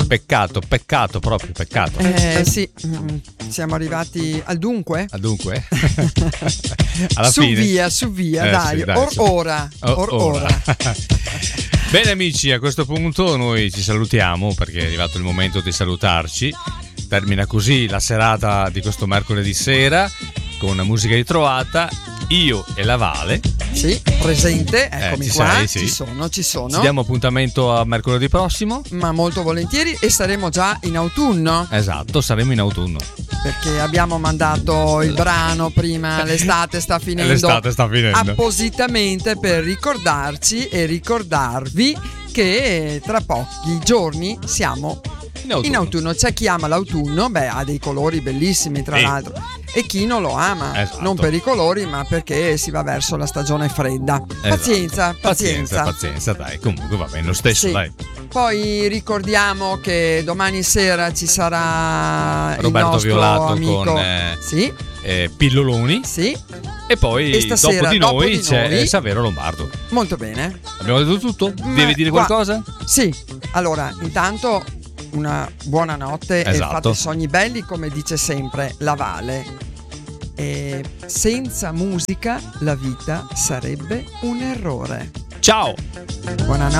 Peccato, proprio peccato. Sì, siamo arrivati al dunque. Al dunque? Alla su fine. Su via, dai, sì, dai, ora. Bene amici, a questo punto noi ci salutiamo perché è arrivato il momento di salutarci. Termina così la serata di questo mercoledì sera con una musica ritrovata. Io e la Vale. Sì, presente, eccomi qua. Sei, sì. Ci sono. Ci diamo appuntamento a mercoledì prossimo. Ma molto volentieri, e saremo già in autunno. Esatto, saremo in autunno. Perché abbiamo mandato il brano prima, l'estate sta finendo. L'estate sta finendo. Appositamente per ricordarci e ricordarvi che tra pochi giorni siamo in autunno. C'è chi ama l'autunno, ha dei colori bellissimi tra l'altro, e chi non lo ama, esatto. Non per i colori ma perché si va verso la stagione fredda. Esatto. Pazienza, dai, comunque va bene lo stesso, sì. Dai. Poi ricordiamo che domani sera ci sarà Roberto il nostro Violato amico con Pilloloni. Sì. E poi e stasera, dopo di noi c'è Saverio Lombardo. Molto bene. Abbiamo detto tutto? Devi dire qualcosa? Sì. Allora, intanto una buona notte, esatto. E fate sogni belli, come dice sempre la Vale. E senza musica la vita sarebbe un errore. Ciao. Buonanotte.